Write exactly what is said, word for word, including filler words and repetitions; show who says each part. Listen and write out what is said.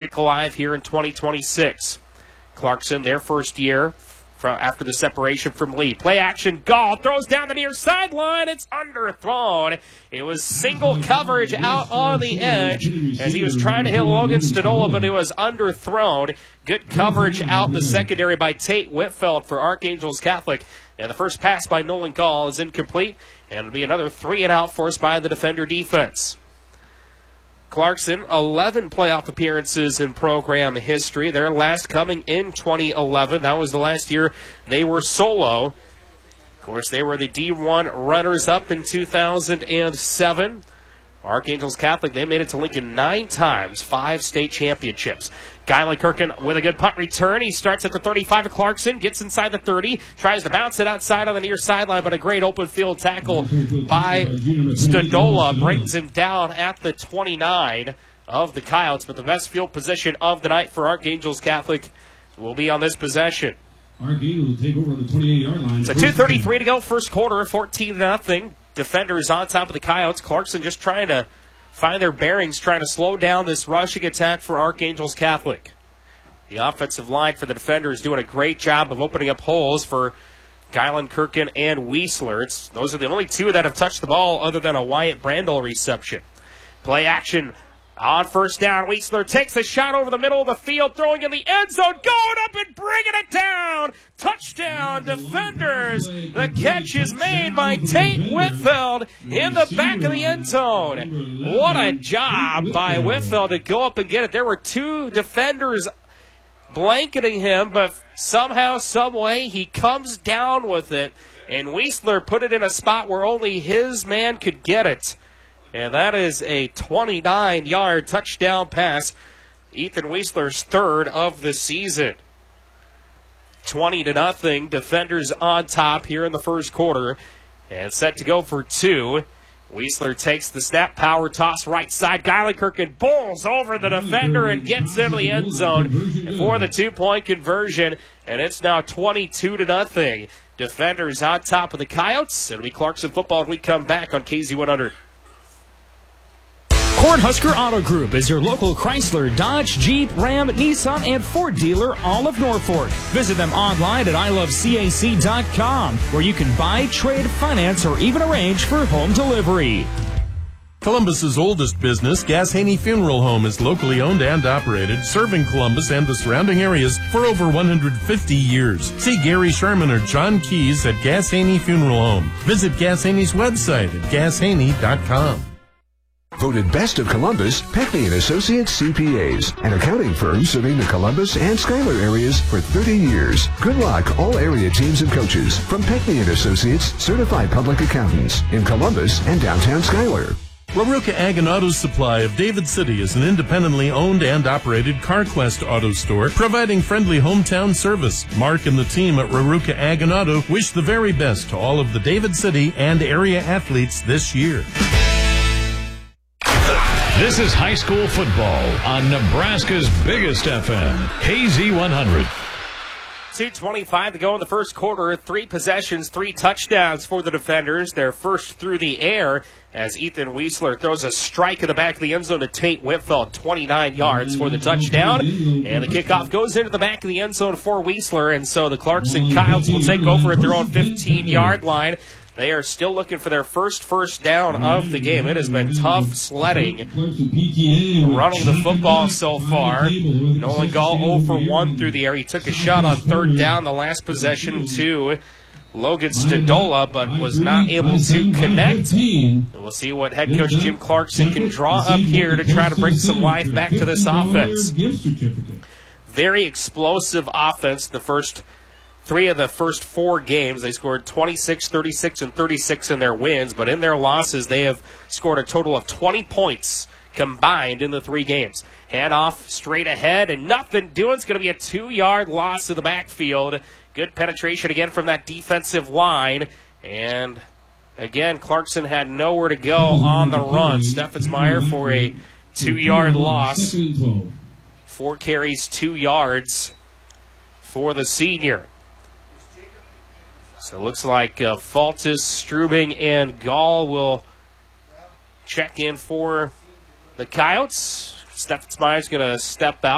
Speaker 1: streak alive here in twenty twenty-six. Clarkson, their first year from after the separation from Lee. Play action, Gall throws down the near sideline. It's underthrown. It was single coverage out on the edge as he was trying to hit Logan Stadola, but it was underthrown. Good coverage out the secondary by Tate Whitfeld for Archangels Catholic. And the first pass by Nolan Gall is incomplete, and it'll be another three and out forced by the defender defense. Clarkson, eleven playoff appearances in program history. Their last coming in twenty eleven. That was the last year they were solo. Of course, they were the D one runners-up in two thousand seven. Archangels Catholic, they made it to Lincoln nine times, five state championships. Guylan Kirkin with a good punt return. He starts at the thirty-five of Clarkson, gets inside the thirty, tries to bounce it outside on the near sideline, but a great open field tackle by Stadola brings him down at the twenty-nine of the Coyotes. But the best field position of the night for Archangels Catholic will be on this possession.
Speaker 2: Archangels will take over on the twenty-eight-yard line.
Speaker 1: So two thirty-three to go, first quarter, fourteen to nothing. Defenders on top of the Coyotes. Clarkson just trying to find their bearings, trying to slow down this rushing attack for Archangels Catholic. The offensive line for the defenders doing a great job of opening up holes for Guylan Kirkin and Weisler. It's, those are the only two that have touched the ball other than a Wyatt Brandel reception. Play action on first down. Weisler takes a shot over the middle of the field, throwing in the end zone, going up and bringing it down. Touchdown, defenders. The catch is made by Tate Whitfeld in the back of the end zone. What a job by Whitfeld to go up and get it. There were two defenders blanketing him, but somehow, some way, he comes down with it, and Weisler put it in a spot where only his man could get it. And that is a twenty-nine-yard touchdown pass. Ethan Weisler's third of the season. twenty to nothing. Defenders on top here in the first quarter. And set to go for two. Weisler takes the snap, power toss right side. Guylan Kirkin bowls over the defender and gets into the end zone for the two-point conversion. And it's now twenty-two to nothing. Defenders on top of the Coyotes. It'll be Clarkson football when we come back on K Z one hundred.
Speaker 3: Cornhusker Auto Group is your local Chrysler, Dodge, Jeep, Ram, Nissan, and Ford dealer all of Norfolk. Visit them online at I love C A C dot com, where you can buy, trade, finance, or even arrange for home delivery.
Speaker 4: Columbus's oldest business, Gas Haney Funeral Home, is locally owned and operated, serving Columbus and the surrounding areas for over one hundred fifty years. See Gary Sherman or John Keys at Gas Haney Funeral Home. Visit Gas Haney's website at gas haney dot com.
Speaker 5: Voted Best of Columbus, Peckney and Associates C P As, an accounting firm serving the Columbus and Schuyler areas for thirty years. Good luck, all area teams and coaches from Peckney and Associates, certified public accountants in Columbus and downtown Schuyler.
Speaker 4: Raruka Ag and Auto Supply of David City is an independently owned and operated CarQuest auto store providing friendly hometown service. Mark and the team at Raruka Ag and Auto wish the very best to all of the David City and area athletes this year.
Speaker 6: This is high school football on Nebraska's biggest F M, K Z one hundred.
Speaker 1: two twenty-five to go in the first quarter. Three possessions, three touchdowns for the defenders. Their first through the air as Ethan Weisler throws a strike in the back of the end zone to Tate Whitfeld, twenty-nine yards for the touchdown. And the kickoff goes into the back of the end zone for Weisler. And so the Clarkson Coyotes will take over at their own fifteen-yard line. They are still looking for their first first down of the game. It has been tough sledding, running the football so far. Nolan Gall zero for one through the air. He took a shot on third down the last possession to Logan Stadola, but was not able to connect. We'll see what head coach Jim Clarkson can draw up here to try to bring some life back to this offense. Very explosive offense the first Three of the first four games, they scored twenty-six, thirty-six, and thirty-six in their wins, but in their losses, they have scored a total of twenty points combined in the three games. Hand off straight ahead, and nothing doing. It's going to be a two-yard loss to the backfield. Good penetration again from that defensive line, and again, Clarkson had nowhere to go on the run. Steffensmeyer for a two-yard loss. Four carries, two yards for the senior. So it looks like uh, Faltis, Strubing, and Gall will check in for the Coyotes. Steffensmeyer's going to step out.